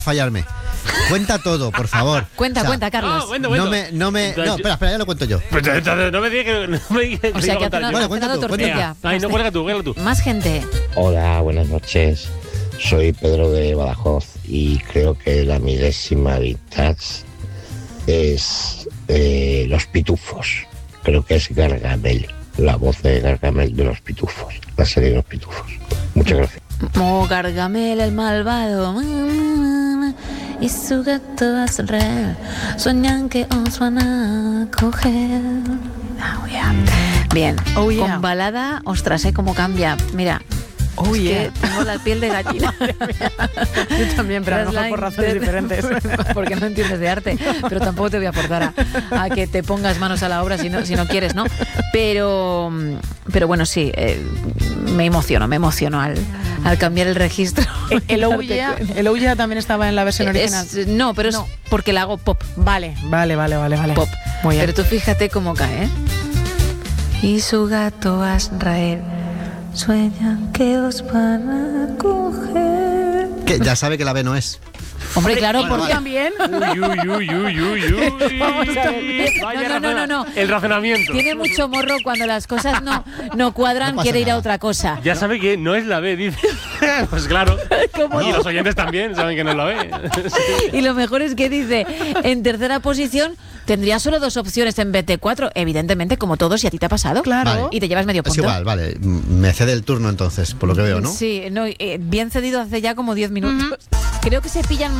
fallarme. Cuenta todo, por favor. Cuenta, Carlos. No, espera, ya lo cuento yo. Pues entonces no me digas que O sea, que ha Bueno, cuenta cenado tú, tortilla. Ay, no, cuelga tú. Más gente. Hola, buenas noches. Soy Pedro de Badajoz y creo que la milésima vintage es Los Pitufos. Creo que es Gargamel, la voz de Gargamel de Los Pitufos, la serie de Los Pitufos. Muchas gracias. Gargamel el malvado y su gato azul sueñan que os van a coger. Oh, yeah. Bien, con balada, ostras, cómo cambia. Mira, que tengo la piel de gallina. Yo también, pero a lo mejor por razones diferentes. Porque no entiendes de arte, pero tampoco te voy a forzar a que te pongas manos a la obra si no quieres, ¿no? Pero bueno, sí, me emociono al cambiar el registro. El Ouya también estaba en la versión original. No, pero es porque la hago pop. Vale. Pop. Muy bien. Pero tú fíjate cómo cae, ¿eh? Y su gato Azrael sueñan que os van a coger. Que ya sabe que la B no es. Hombre, claro, bueno, porque también. Uy. Vamos a ver. No. El razonamiento. Tiene mucho morro cuando las cosas no cuadran, No pasa quiere ir a nada. otra cosa. Ya sabe que no es la B, dice. Pues claro. ¿Cómo Y no? los oyentes también saben que no es la B. Y lo mejor es que dice, en tercera posición tendría solo 2 opciones en vez de 4. Evidentemente, como todos, y a ti te ha pasado. Claro. Vale. Y te llevas medio Es punto. igual, vale. Me cede el turno entonces, por lo que veo, ¿no? Sí, bien cedido hace ya como 10 minutos. Creo que se pillan